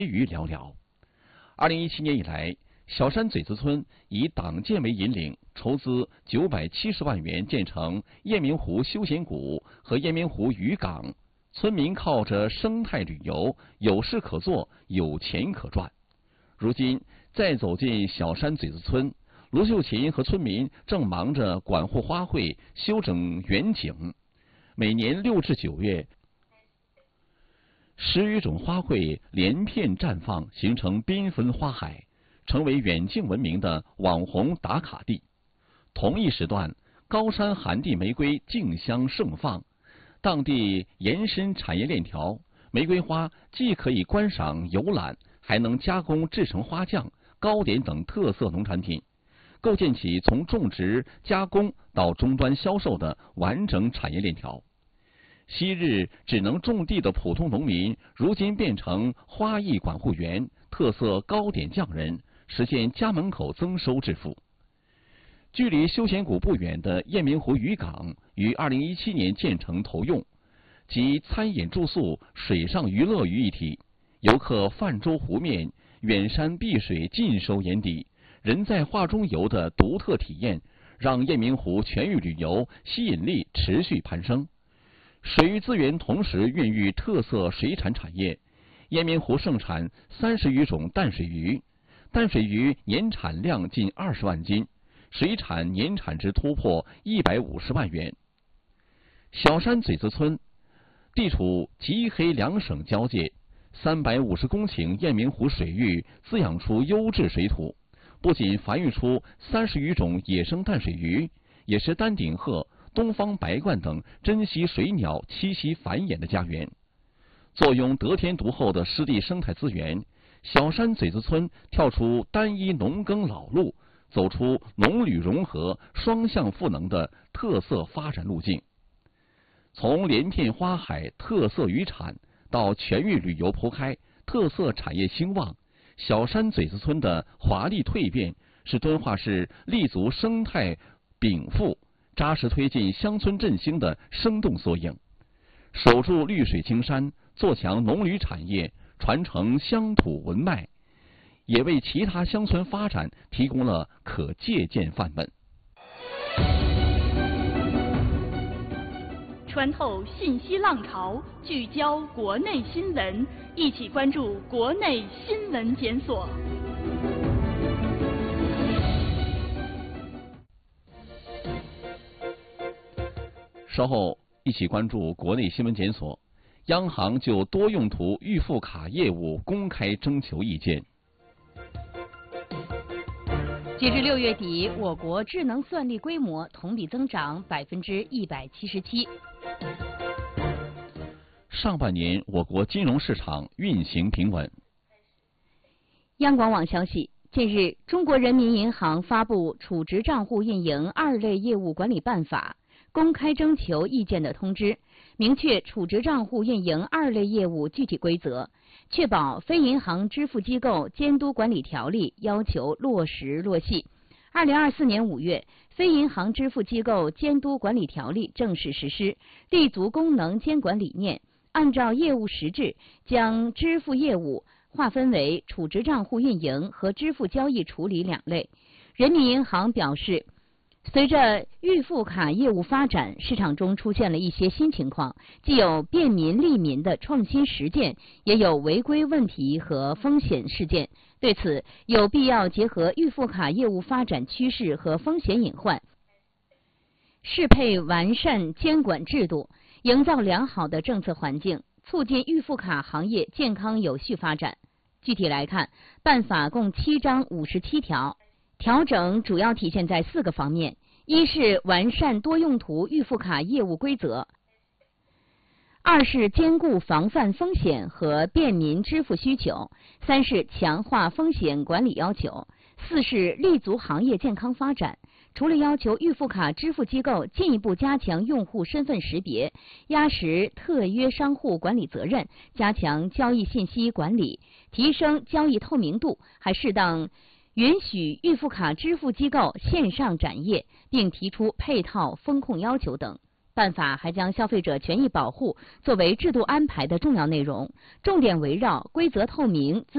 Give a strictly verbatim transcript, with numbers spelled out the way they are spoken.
余寥寥。二零一七年以来，小山嘴子村以党建为引领，筹资九百七十万元建成雁鸣湖休闲谷和雁鸣湖渔港，村民靠着生态旅游，有事可做，有钱可赚。如今再走进小山嘴子村，卢秀琴和村民正忙着管护花卉、修整园景。每年六至九月，十余种花卉连片绽放，形成缤纷花海，成为远近闻名的网红打卡地。同一时段，高山寒地玫瑰竞相盛放，当地延伸产业链条，玫瑰花既可以观赏游览，还能加工制成花酱、糕点等特色农产品，构建起从种植、加工到终端销售的完整产业链条。昔日只能种地的普通农民，如今变成花艺管护员、特色糕点匠人，实现家门口增收致富。距离休闲谷不远的雁鸣湖渔港于二零一七年建成投用，集餐饮住宿、水上娱乐于一体，游客泛舟湖面，远山碧水尽收眼底，人在画中游的独特体验，让雁鸣湖全域旅游吸引力持续攀升。水域资源同时孕育特色水产产业，雁鸣湖盛产三十余种淡水鱼，淡水鱼年产量近二十万斤，水产年产值突破一百五十万元。小山嘴子村地处吉黑两省交界，三百五十公顷雁鸣湖水域滋养出优质水土，不仅繁育出三十余种野生淡水鱼，也是丹顶鹤、东方白鹳等珍稀水鸟栖息繁衍的家园。坐拥得天独厚的湿地生态资源，小山嘴子村跳出单一农耕老路，走出农旅融合、双向赋能的特色发展路径。从连片花海、特色渔产到全域旅游铺开、特色产业兴旺，小山嘴子村的华丽蜕变是敦化市立足生态禀赋、扎实推进乡村振兴的生动缩影。守住绿水青山，做强农旅产业，传承乡土文脉，也为其他乡村发展提供了可借鉴范本。 穿透信息浪潮，聚焦国内新闻，一起关注国内新闻检索。 稍后一起关注国内新闻检索。央行就多用途预付卡业务公开征求意见。 截至六月底，我国智能算力规模同比增长百分之一百七十七。 上半年，我国金融市场运行平稳。 央广网消息，近日，中国人民银行发布《储值账户运营二类业务管理办法》公开征求意见的通知，明确储值账户运营二类业务具体规则，确保非银行支付机构监督管理条例要求落实落细。二零二四年五月，非银行支付机构监督管理条例正式实施，立足功能监管理念，按照业务实质，将支付业务划分为储值账户运营和支付交易处理两类。人民银行表示，随着预付卡业务发展，市场中出现了一些新情况，既有便民利民的创新实践，也有违规问题和风险事件。对此，有必要结合预付卡业务发展趋势和风险隐患，适配完善监管制度，营造良好的政策环境，促进预付卡行业健康有序发展。具体来看，办法共七章五十七条，调整主要体现在四个方面：一是完善多用途预付卡业务规则；二是兼顾防范风险和便民支付需求；三是强化风险管理要求；四是立足行业健康发展。除了要求预付卡支付机构进一步加强用户身份识别，压实特约商户管理责任，加强交易信息管理，提升交易透明度，还适当允许预付卡支付机构线上展业，并提出配套风控要求等。办法还将消费者权益保护作为制度安排的重要内容，重点围绕规则透明、